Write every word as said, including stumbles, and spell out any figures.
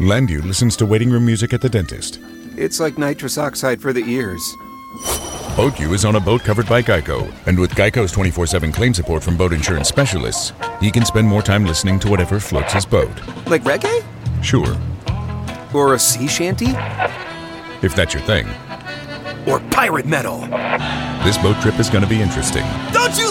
Landu listens to waiting room music at the dentist. It's like nitrous oxide for the ears. Boatyu is on a boat covered by Geico, and with Geico's twenty-four seven claim support from boat insurance specialists, he can spend more time listening to whatever floats his boat. Like reggae? Sure. Or a sea shanty? If that's your thing. Or pirate metal? This boat trip is going to be interesting. Don't you